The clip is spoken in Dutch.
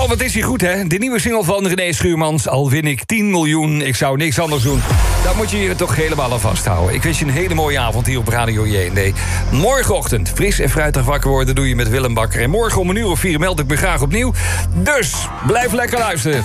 Oh, wat is hij goed, hè? De nieuwe single van René Schuurmans. Al win ik 10 miljoen, ik zou niks anders doen. Daar moet je je toch helemaal aan vasthouden. Ik wens je een hele mooie avond hier op Radio JND. Morgenochtend, fris en fruitig wakker worden... doe je met Willem Bakker. En morgen om 1:04 meld ik me graag opnieuw. Dus, blijf lekker luisteren.